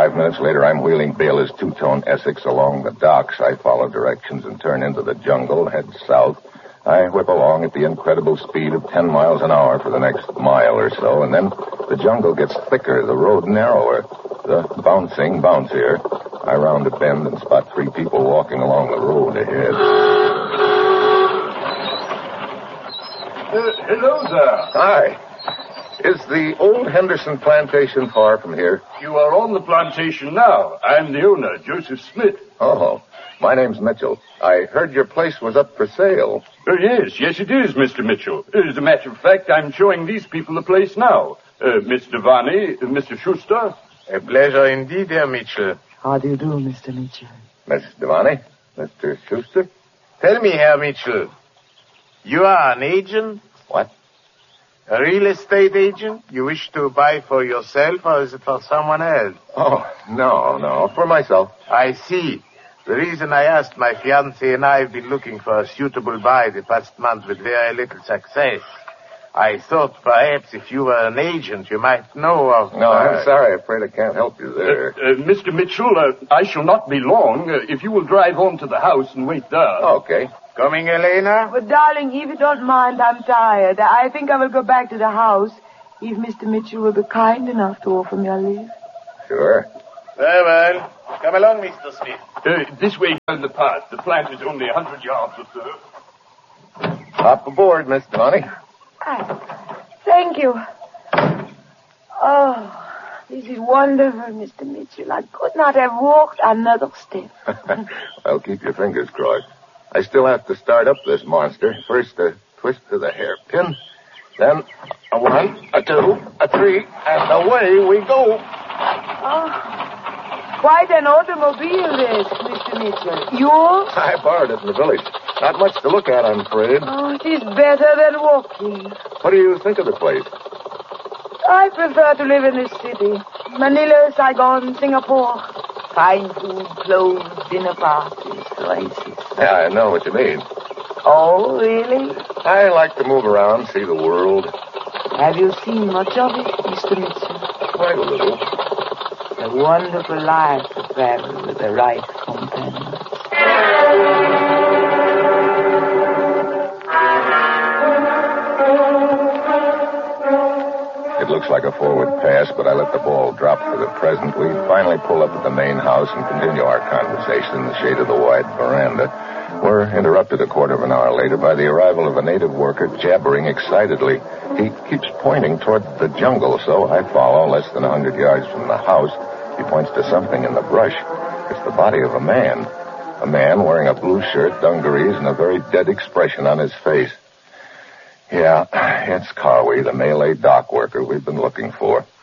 5 minutes later, I'm wheeling Baylor's two-tone Essex along the docks. I follow directions and turn into the jungle, head south. I whip along at the incredible speed of 10 miles an hour for the next mile or so, and then the jungle gets thicker, the road narrower, the bouncing bouncier. I round a bend and spot 3 people walking along the road ahead. Hello there. Hi. Is the old Henderson plantation far from here? You are on the plantation now. I'm the owner, Joseph Smith. Oh, my name's Mitchell. I heard your place was up for sale. Oh, yes, it is, Mr. Mitchell. As a matter of fact, I'm showing these people the place now. Miss Devani, Mr. Schuster. A pleasure indeed, dear Mitchell. How do you do, Mr. Mitchell? Miss Devani? Mr. Schuster? Tell me, Herr Mitchell, you are an agent? What? A real estate agent? You wish to buy for yourself, or is it for someone else? Oh, no, for myself. I see. The reason I asked, my fiancée and I have been looking for a suitable buy the past month with very little success. I thought perhaps if you were an agent, you might know of... No, I'm sorry. Afraid I can't help you there. Mr. Mitchell, I shall not be long. If you will drive on to the house and wait there. Okay. Coming, Elena? But, darling, if you don't mind, I'm tired. I think I will go back to the house if Mr. Mitchell will be kind enough to offer me a lift. Sure. Very well. Come along, Mr. Smith. This way down the path. The plant is only 100 yards or so. Hop aboard, Miss Devani. Thank you. Oh, this is wonderful, Mr. Mitchell. I could not have walked another step. Well, keep your fingers crossed. I still have to start up this monster. First, a twist to the hairpin. Then, a 1, a 2, a 3, and away we go. Oh, quite an automobile this, Mr. Mitchell. Yours? I borrowed it in the village. Not much to look at, I'm afraid. Oh, it is better than walking. What do you think of the place? I prefer to live in the city. Manila, Saigon, Singapore. Fine food, clothes, dinner parties, races. Yeah, I know what you mean. Oh, really? I like to move around, see the world. Have you seen much of it, Mr. Mitchell? Quite a little. A wonderful life to travel with the right companion. It looks like a forward pass, but I let the ball drop for the present. We finally pull up at the main house and continue our conversation in the shade of the wide veranda. We're interrupted a quarter of an hour later by the arrival of a native worker jabbering excitedly. He keeps pointing toward the jungle, so I follow less than 100 yards from the house. He points to something in the brush. It's the body of a man. A man wearing a blue shirt, dungarees, and a very dead expression on his face. Yeah, it's Carway, the Malay dock worker we've been looking for.